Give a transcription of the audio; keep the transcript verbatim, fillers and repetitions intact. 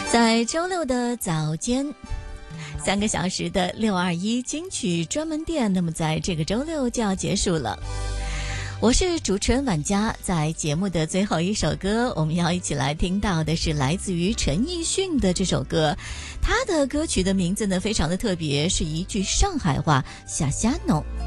在周六的早间，三个小时的六二一金曲专门店，那么在这个周六就要结束了。我是主持人婉佳，在节目的最后一首歌，我们要一起来听到的是来自于陈奕迅的这首歌。他的歌曲的名字呢非常的特别，是一句上海话，下下喏。